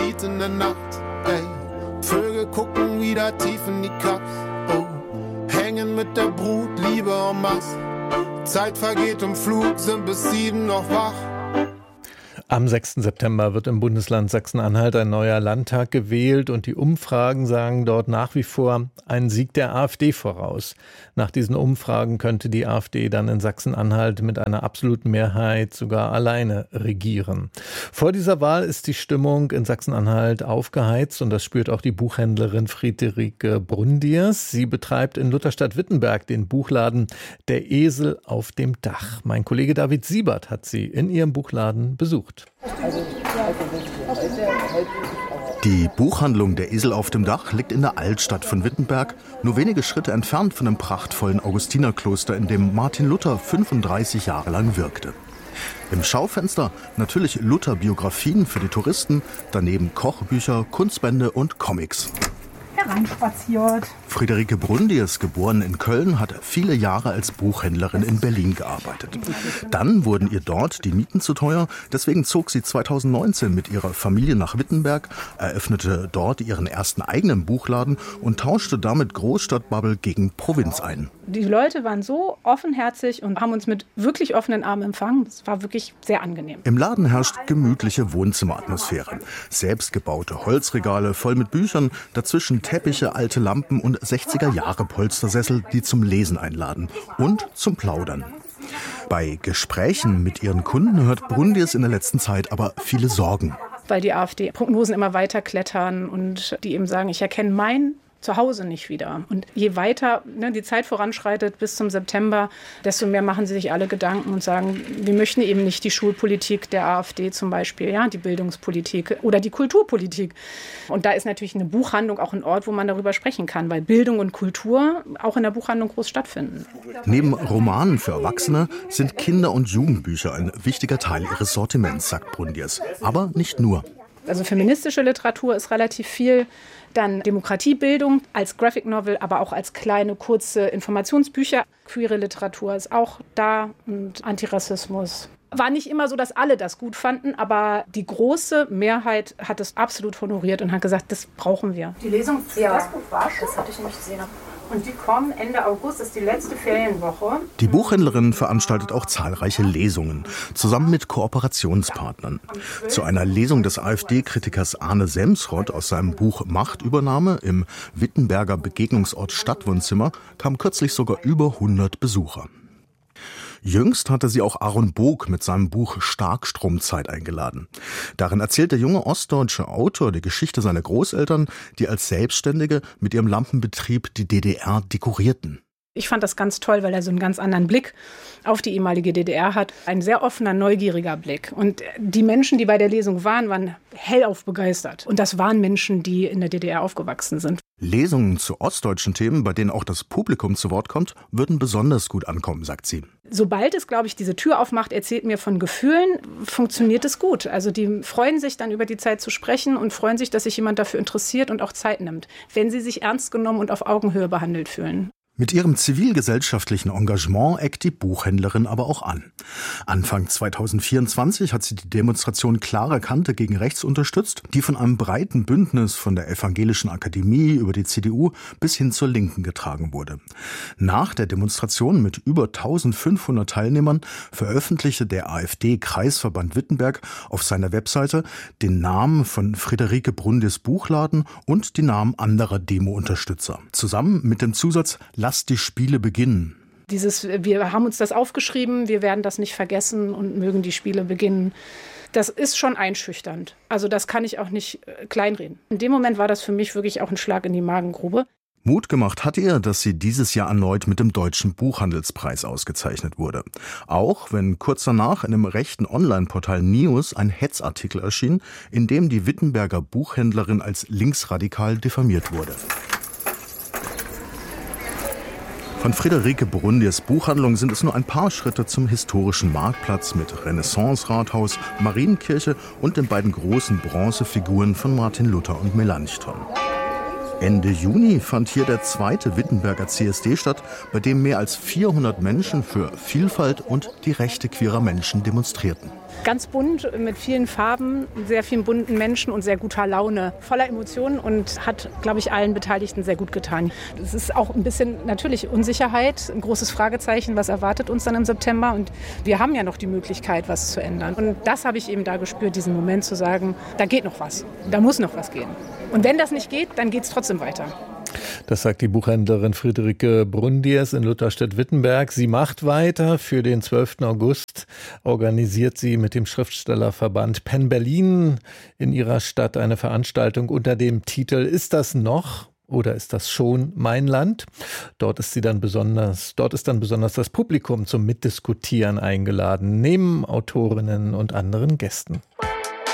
Lied in der Nacht. Ey, Vögel gucken wieder tief in die Katz. Oh, hängen mit der Brut, Liebe en masse. Zeit vergeht im Flug, sind bis 7 noch wach. Am 6. September wird im Bundesland Sachsen-Anhalt ein neuer Landtag gewählt und die Umfragen sagen dort nach wie vor einen Sieg der AfD voraus. Nach diesen Umfragen könnte die AfD dann in Sachsen-Anhalt mit einer absoluten Mehrheit sogar alleine regieren. Vor dieser Wahl ist die Stimmung in Sachsen-Anhalt aufgeheizt und das spürt auch die Buchhändlerin Friederike Brundiers. Sie betreibt in Lutherstadt-Wittenberg den Buchladen Der Esel auf dem Dach. Mein Kollege David Siebert hat sie in ihrem Buchladen besucht. Die Buchhandlung Der Esel auf dem Dach liegt in der Altstadt von Wittenberg, nur wenige Schritte entfernt von dem prachtvollen Augustinerkloster, in dem Martin Luther 35 Jahre lang wirkte. Im Schaufenster natürlich Luther-Biografien für die Touristen, daneben Kochbücher, Kunstbände und Comics. Hereinspaziert. Friederike Brundiers, geboren in Köln, hat viele Jahre als Buchhändlerin in Berlin gearbeitet. Dann wurden ihr dort die Mieten zu teuer, deswegen zog sie 2019 mit ihrer Familie nach Wittenberg, eröffnete dort ihren ersten eigenen Buchladen und tauschte damit Großstadtbubble gegen Provinz ein. Die Leute waren so offenherzig und haben uns mit wirklich offenen Armen empfangen. Das war wirklich sehr angenehm. Im Laden herrscht gemütliche Wohnzimmeratmosphäre. Selbstgebaute Holzregale voll mit Büchern, dazwischen Teppiche, alte Lampen und 60er-Jahre-Polstersessel, die zum Lesen einladen und zum Plaudern. Bei Gesprächen mit ihren Kunden hört Brundiers in der letzten Zeit aber viele Sorgen. Weil die AfD-Prognosen immer weiter klettern und die eben sagen, ich erkenne mein Zuhause nicht wieder. Und je weiter die Zeit voranschreitet bis zum September, desto mehr machen sie sich alle Gedanken und sagen, wir möchten eben nicht die Schulpolitik der AfD zum Beispiel, ja, die Bildungspolitik oder die Kulturpolitik. Und da ist natürlich eine Buchhandlung auch ein Ort, wo man darüber sprechen kann, weil Bildung und Kultur auch in der Buchhandlung groß stattfinden. Neben Romanen für Erwachsene sind Kinder- und Jugendbücher ein wichtiger Teil ihres Sortiments, sagt Brundiers. Aber nicht nur. Also feministische Literatur ist relativ viel. Dann Demokratiebildung als Graphic Novel, aber auch als kleine, kurze Informationsbücher. Queere Literatur ist auch da und Antirassismus. War nicht immer so, dass alle das gut fanden, aber die große Mehrheit hat es absolut honoriert und hat gesagt, das brauchen wir. Die Lesung für das Buch war schon, das hatte ich nicht gesehen. Und die kommen Ende August, das ist die letzte Ferienwoche. Die Buchhändlerin veranstaltet auch zahlreiche Lesungen, zusammen mit Kooperationspartnern. Zu einer Lesung des AfD-Kritikers Arne Semsrott aus seinem Buch Machtübernahme im Wittenberger Begegnungsort Stadtwohnzimmer kamen kürzlich sogar über 100 Besucher. Jüngst hatte sie auch Aaron Boog mit seinem Buch Starkstromzeit eingeladen. Darin erzählt der junge ostdeutsche Autor die Geschichte seiner Großeltern, die als Selbstständige mit ihrem Lampenbetrieb die DDR dekorierten. Ich fand das ganz toll, weil er so einen ganz anderen Blick auf die ehemalige DDR hat. Ein sehr offener, neugieriger Blick. Und die Menschen, die bei der Lesung waren hellauf begeistert. Und das waren Menschen, die in der DDR aufgewachsen sind. Lesungen zu ostdeutschen Themen, bei denen auch das Publikum zu Wort kommt, würden besonders gut ankommen, sagt sie. Sobald es, glaube ich, diese Tür aufmacht, erzählt mir von Gefühlen, funktioniert es gut. Also die freuen sich dann über die Zeit zu sprechen und freuen sich, dass sich jemand dafür interessiert und auch Zeit nimmt, wenn sie sich ernst genommen und auf Augenhöhe behandelt fühlen. Mit ihrem zivilgesellschaftlichen Engagement eckt die Buchhändlerin aber auch an. Anfang 2024 hat sie die Demonstration Klare Kante gegen Rechts unterstützt, die von einem breiten Bündnis von der Evangelischen Akademie über die CDU bis hin zur Linken getragen wurde. Nach der Demonstration mit über 1500 Teilnehmern veröffentlichte der AfD-Kreisverband Wittenberg auf seiner Webseite den Namen von Friederike Brundiers Buchladen und die Namen anderer Demo-Unterstützer. Zusammen mit dem Zusatz Lasst die Spiele beginnen. Wir haben uns das aufgeschrieben, wir werden das nicht vergessen und mögen die Spiele beginnen. Das ist schon einschüchternd. Also das kann ich auch nicht kleinreden. In dem Moment war das für mich wirklich auch ein Schlag in die Magengrube. Mut gemacht hat ihr, dass sie dieses Jahr erneut mit dem Deutschen Buchhandelspreis ausgezeichnet wurde. Auch wenn kurz danach in dem rechten Online-Portal News ein Hetzartikel erschien, in dem die Wittenberger Buchhändlerin als linksradikal diffamiert wurde. Von Friederike Brundiers Buchhandlung sind es nur ein paar Schritte zum historischen Marktplatz mit Renaissance-Rathaus, Marienkirche und den beiden großen Bronzefiguren von Martin Luther und Melanchthon. Ende Juni fand hier der zweite Wittenberger CSD statt, bei dem mehr als 400 Menschen für Vielfalt und die Rechte queerer Menschen demonstrierten. Ganz bunt, mit vielen Farben, sehr vielen bunten Menschen und sehr guter Laune. Voller Emotionen und hat, glaube ich, allen Beteiligten sehr gut getan. Es ist auch ein bisschen natürlich Unsicherheit, ein großes Fragezeichen, was erwartet uns dann im September. Und wir haben ja noch die Möglichkeit, was zu ändern. Und das habe ich eben da gespürt, diesen Moment zu sagen, da geht noch was, da muss noch was gehen. Und wenn das nicht geht, dann geht es trotzdem weiter. Das sagt die Buchhändlerin Friederike Brundiers in Lutherstedt-Wittenberg. Sie macht weiter. Für den 12. August organisiert sie mit dem Schriftstellerverband Penn Berlin in ihrer Stadt eine Veranstaltung unter dem Titel Ist das noch? Oder ist das schon mein Land? Dort ist dann besonders das Publikum zum Mitdiskutieren eingeladen, neben Autorinnen und anderen Gästen.